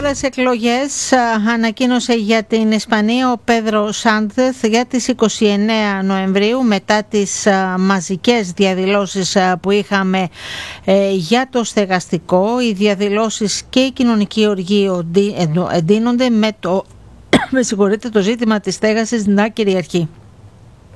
πρόορες εκλογές ανακοίνωσε για την Ισπανία ο Πέδρο Σάντσεθ για τις 29 Νοεμβρίου, μετά τις μαζικές διαδηλώσεις που είχαμε για το στεγαστικό. Οι διαδηλώσεις και η κοινωνική οργή εντείνονται με το ζήτημα της στέγασης να κυριαρχεί.